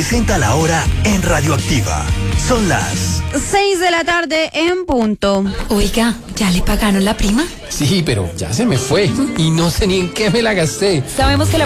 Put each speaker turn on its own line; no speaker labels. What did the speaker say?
presenta la hora en Radioactiva. Son las
6 de la tarde en punto.
Oiga, ¿ya le pagaron la prima?
Sí, pero ya se me fue y no sé ni en qué me la gasté.
Sabemos que la